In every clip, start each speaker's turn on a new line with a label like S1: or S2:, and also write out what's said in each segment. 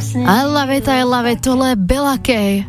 S1: I love it, tohle byla Kay.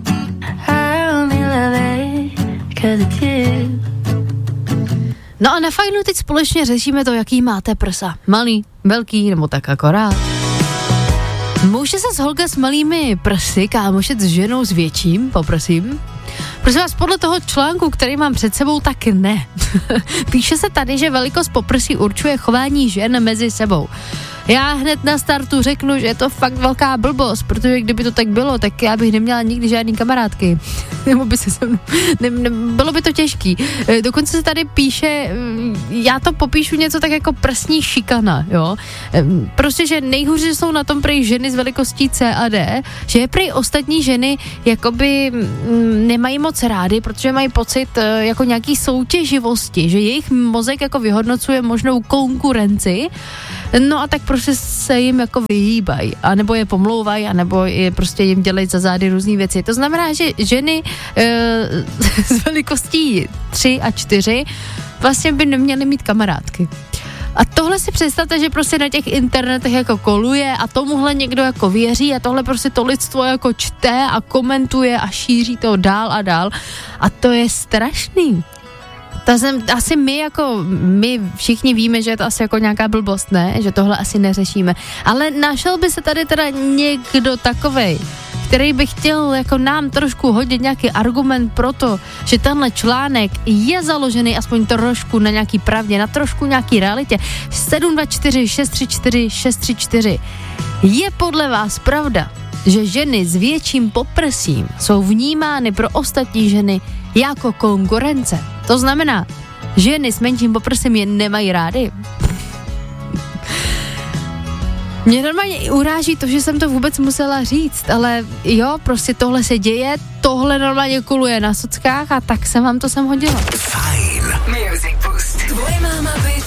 S1: No a na Fajnu teď společně řešíme to, jaký máte prsa. Malý, velký nebo tak akorát. Může se holka s malými prsy kámošet s ženou s větším, poprosím? Prosím vás, podle toho článku, který mám před sebou, tak ne. Píše se tady, že velikost poprsí určuje chování žen mezi sebou. Já hned na startu řeknu, že je to fakt velká blbost, protože kdyby to tak bylo, tak já bych neměla nikdy žádný kamarádky. Nebo by se se mnou, bylo by to těžký. Dokonce se tady píše, já to popíšu něco tak jako prsní šikana, jo. Prostě, že nejhůře jsou na tom prej ženy s velikostí C a D, že prej ostatní ženy jakoby nemají moc rády, protože mají pocit jako nějaký soutěživosti, že jejich mozek jako vyhodnocuje možnou konkurenci, no a tak prostě se jim jako vyhýbají, anebo je pomlouvají, anebo je prostě jim dělají za zády různý věci. To znamená, že ženy s velikostí 3 a 4 vlastně by neměly mít kamarádky. A tohle si představte, že prostě na těch internetech jako koluje a tomuhle někdo jako věří a tohle prostě to lidstvo jako čte a komentuje a šíří to dál a dál a to je strašný. Asi my všichni víme, že je to asi jako nějaká blbost, ne? Že tohle asi neřešíme. Ale našel by se tady teda někdo takovej, který by chtěl jako nám trošku hodit nějaký argument pro to, že tenhle článek je založený aspoň trošku na nějaký pravdě, na trošku nějaký realitě. 724 634 634. Je podle vás pravda, že ženy s větším poprsím jsou vnímány pro ostatní ženy jako konkurence? To znamená, ženy s menším poprsím je nemají rády. Mě normálně uráží to, že jsem to vůbec musela říct, ale jo, prostě tohle se děje, tohle normálně kuluje na sockách a tak jsem vám to sem hodila.
S2: Fajn. Music Boost. Tvoje máma by